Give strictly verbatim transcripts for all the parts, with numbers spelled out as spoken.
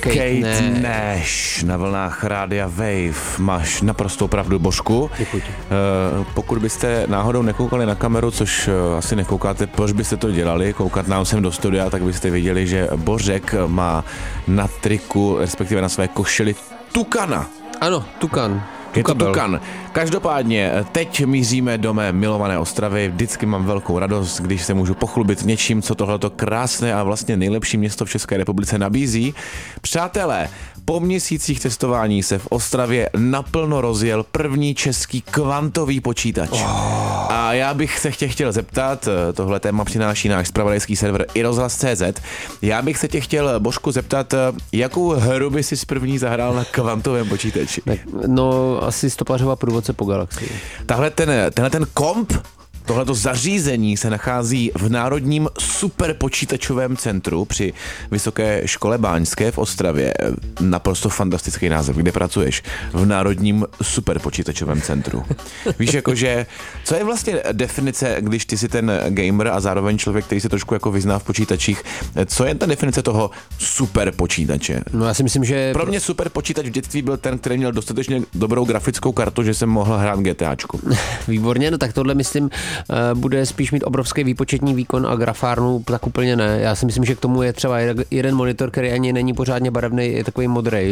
Kate, Kate Nash. Nash na vlnách Rádia Wave. Máš naprostou pravdu, Božku. Děkuji ti. Uh, pokud byste náhodou nekoukali na kameru, což uh, asi nekoukáte, proč byste to dělali, koukat nám sem do studia, tak byste viděli, že Bořek má na triku, respektive na své košili tukana. Ano, tukan. Je to Tukabel. tukan. Každopádně, teď míříme do mé milované Ostravy. Vždycky mám velkou radost, když se můžu pochlubit něčím, co tohleto krásné a vlastně nejlepší město v České republice nabízí. Přátelé, po měsících testování se v Ostravě naplno rozjel první český kvantový počítač. Oh. A já bych se tě chtěl zeptat, tohle téma přináší náš zpravodajský server i rozhlas tečka cé zet. Já bych se tě chtěl, Božku, zeptat, jakou hru by si z první zahrál na kvantovém počítači? No, asi stopařová průvodce po galaxii. Tahle ten, tenhle ten komp, tohleto zařízení se nachází v Národním superpočítačovém centru při Vysoké škole báňské v Ostravě. Naprosto fantastický název. Kde pracuješ? V Národním superpočítačovém centru. Víš, jakože, co je vlastně definice, když ty jsi ten gamer a zároveň člověk, který se trošku jako vyzná v počítačích, co je ta definice toho superpočítače? No já si myslím, že... Pro mě superpočítač v dětství byl ten, který měl dostatečně dobrou grafickou kartu, že jsem mohl hrát GTAčku. Výborně, no tak tohle myslím bude spíš mít obrovský výpočetní výkon a grafárnu tak úplně ne. Já si myslím, že k tomu je třeba jeden monitor, který ani není pořádně barevný, je takový modrej.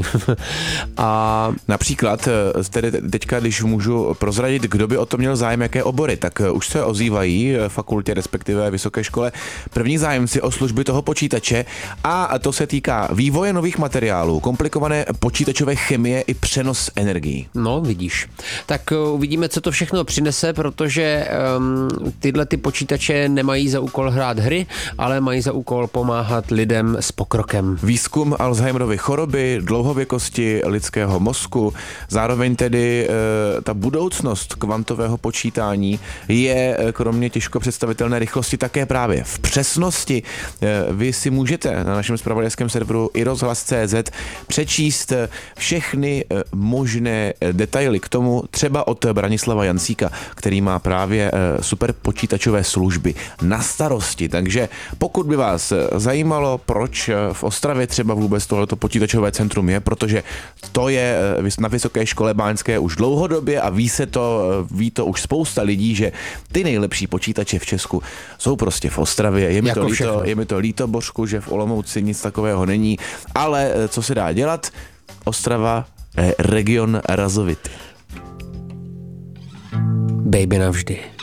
A například tedy teďka, když můžu prozradit, kdo by o to měl zájem, jaké obory, tak už se ozývají fakultě, respektive vysoké škole první zájemci o služby toho počítače a to se týká vývoje nových materiálů, komplikované počítačové chemie i přenos energií. No, vidíš. Tak uvidíme, co to všechno přinese, protože um, tyhle ty počítače nemají za úkol hrát hry, ale mají za úkol pomáhat lidem s pokrokem. Výzkum Alzheimerovy choroby, dlouhověkosti lidského mozku, zároveň tedy e, ta budoucnost kvantového počítání je e, kromě těžko představitelné rychlosti také právě v přesnosti. E, vy si můžete na našem zpravodajském serveru i rozhlas tečka cé zet přečíst všechny e, možné detaily k tomu, třeba od Branislava Jancíka, který má právě e, super počítačové služby na starosti. Takže pokud by vás zajímalo, proč v Ostravě třeba vůbec tohleto počítačové centrum je, protože to je na Vysoké škole báňské už dlouhodobě a ví se to, ví to už spousta lidí, že ty nejlepší počítače v Česku jsou prostě v Ostravě. Je mi, jako to, líto, je mi to líto, Božku, že v Olomouci nic takového není, ale co se dá dělat? Ostrava, region razovitý. Baby navždy.